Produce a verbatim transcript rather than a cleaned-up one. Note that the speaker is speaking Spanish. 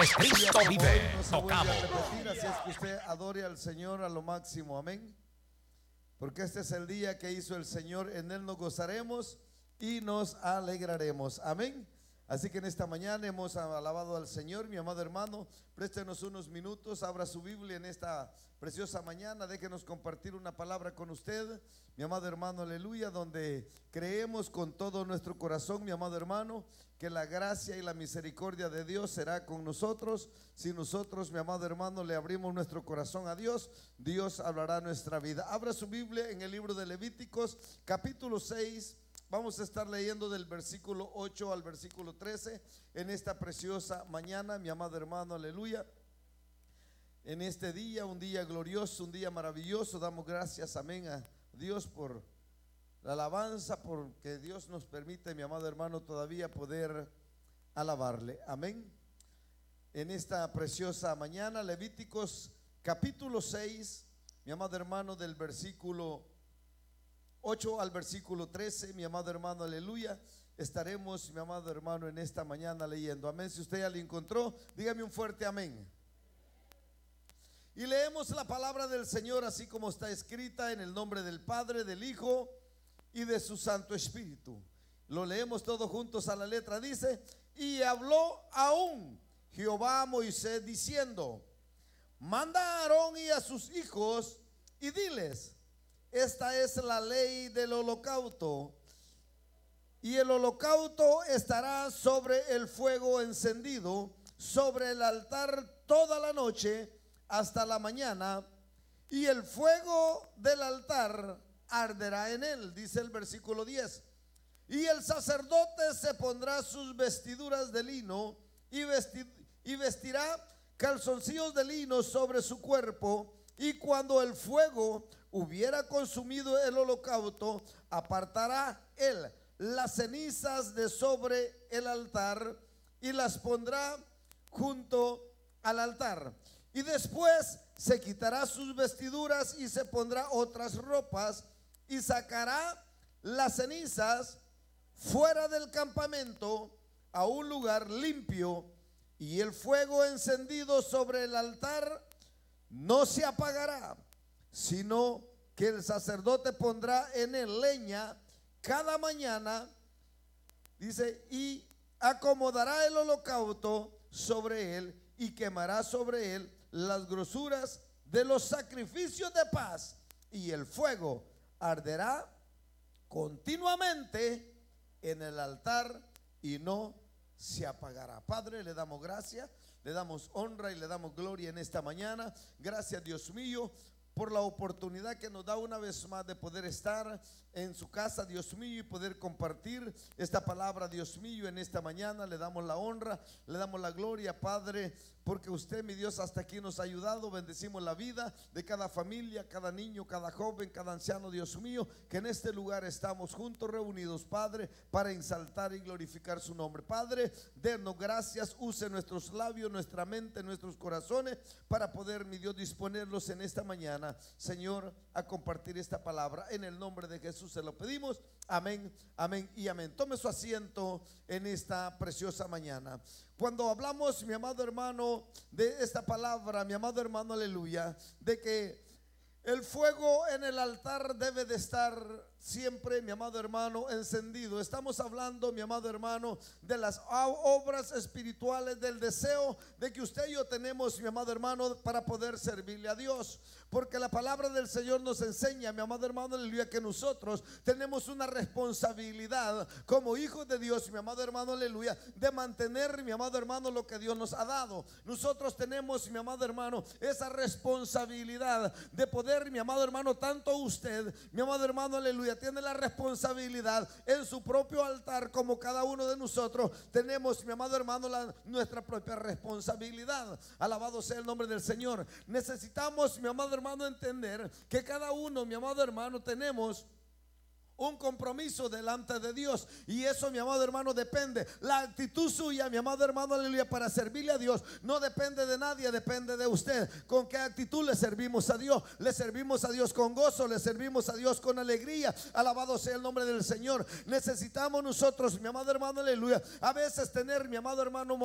Cristo vive. No se vuelve Tocamos. a repetir, así es que usted adore al Señor a lo máximo, amén. Porque este es el día que hizo el Señor, en Él nos gozaremos y nos alegraremos, amén. Así que en esta mañana hemos alabado al Señor, mi amado hermano. Préstenos unos minutos, abra su Biblia en esta preciosa mañana, déjenos compartir una palabra con usted, mi amado hermano, aleluya, donde creemos con todo nuestro corazón, mi amado hermano, que la gracia y la misericordia de Dios será con nosotros. Si nosotros, mi amado hermano, le abrimos nuestro corazón a Dios, Dios hablará nuestra vida. Abra su Biblia en el libro de Levíticos, capítulo seis. Vamos a estar leyendo del versículo ocho al versículo trece en esta preciosa mañana, mi amado hermano, aleluya. En este día, un día glorioso, un día maravilloso, damos gracias, amén, a Dios por la alabanza, porque Dios nos permite, mi amado hermano, todavía poder alabarle, amén. En esta preciosa mañana, Levíticos capítulo seis, mi amado hermano, del versículo ocho al versículo trece, mi amado hermano, aleluya. Estaremos, mi amado hermano, en esta mañana leyendo, amén. Si usted ya lo encontró, dígame un fuerte amén. Y leemos la palabra del Señor así como está escrita, en el nombre del Padre, del Hijo y de su Santo Espíritu. Lo leemos todos juntos a la letra. Dice: y habló aún Jehová a Moisés diciendo: manda a Aarón y a sus hijos y diles: esta es la ley del holocausto, y el holocausto estará sobre el fuego encendido sobre el altar toda la noche hasta la mañana, y el fuego del altar arderá en él. Dice el versículo diez: y el sacerdote se pondrá sus vestiduras de lino y, vesti y vestirá calzoncillos de lino sobre su cuerpo, y cuando el fuego hubiera consumido el holocausto, apartará él las cenizas de sobre el altar y las pondrá junto al altar. Y después se quitará sus vestiduras y se pondrá otras ropas y sacará las cenizas fuera del campamento a un lugar limpio, y el fuego encendido sobre el altar no se apagará, sino que el sacerdote pondrá en él leña cada mañana, dice, y acomodará el holocausto sobre él y quemará sobre él las grosuras de los sacrificios de paz, y el fuego arderá continuamente en el altar y no se apagará. Padre, le damos gracias, le damos honra y le damos gloria en esta mañana. Gracias, Dios mío, por la oportunidad que nos da una vez más de poder estar en su casa, Dios mío, y poder compartir esta palabra, Dios mío, en esta mañana. Le damos la honra, le damos la gloria, Padre, porque usted, mi Dios, hasta aquí nos ha ayudado. Bendecimos la vida de cada familia, cada niño, cada joven, cada anciano, Dios mío, que en este lugar estamos juntos, reunidos, Padre, para exaltar y glorificar su nombre. Padre, denos gracias, use nuestros labios, nuestra mente, nuestros corazones, para poder, mi Dios, disponerlos en esta mañana, Señor, a compartir esta palabra. En el nombre de Jesús se lo pedimos, amén, amén y amén. Tome su asiento en esta preciosa mañana. Cuando hablamos, mi amado hermano, de esta palabra, mi amado hermano, aleluya, de que el fuego en el altar debe de estar siempre, mi amado hermano, encendido. Estamos hablando, mi amado hermano, de las obras espirituales, del deseo de que usted y yo tenemos, mi amado hermano, para poder servirle a Dios. Porque la palabra del Señor nos enseña, mi amado hermano, aleluya, que nosotros tenemos una responsabilidad como hijos de Dios, mi amado hermano, aleluya, de mantener, mi amado hermano, lo que Dios nos ha dado. Nosotros tenemos, mi amado hermano, esa responsabilidad de poder, mi amado hermano, tanto usted, mi amado hermano, aleluya, tiene la responsabilidad en su propio altar, como cada uno de nosotros tenemos, mi amado hermano, la, nuestra propia responsabilidad. Alabado sea el nombre del Señor. Necesitamos, mi amado hermano, entender que cada uno, mi amado hermano, tenemos un compromiso delante de Dios, y eso, mi amado hermano, depende. La actitud suya, mi amado hermano, aleluya, para servirle a Dios no depende de nadie, depende de usted. ¿Con qué actitud le servimos a Dios? Le servimos a Dios con gozo, le servimos a Dios con alegría. Alabado sea el nombre del Señor. Necesitamos nosotros, mi amado hermano, aleluya, a veces tener, mi amado hermano,